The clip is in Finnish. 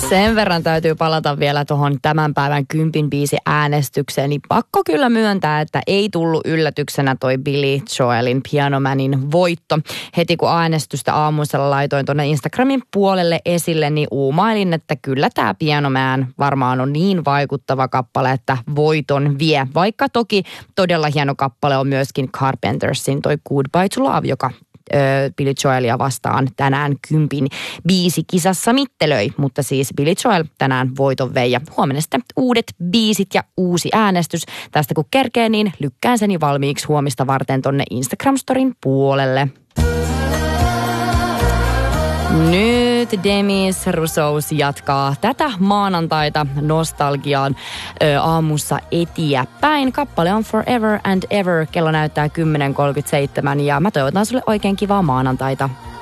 Sen verran täytyy palata vielä tuohon tämän päivän 10 biisi äänestykseen, niin pakko kyllä myöntää, että ei tullut yllätyksenä toi Billy Joelin Piano Manin voitto. Heti kun äänestystä aamuisella laitoin tuonne Instagramin puolelle esille, niin uumailin, että kyllä tämä Piano Man varmaan on niin vaikuttava kappale, että voiton vie. Vaikka toki todella hieno kappale on myöskin Carpentersin toi Goodbye to Love, joka Billy Joelia vastaan tänään 10 biisikisassa mittelöi, mutta siis Billy Joel tänään voiton vei ja huomenna sitten uudet biisit ja uusi äänestys. Tästä kun kerkee, niin lykkään sen valmiiksi huomista varten tonne Instagram-storin puolelle. Nyt Demis Rousseau jatkaa tätä maanantaita nostalgiaan aamussa eteenpäin. Kappale on Forever and Ever. Kello näyttää 10.37 ja mä toivotan sulle oikein kivaa maanantaita.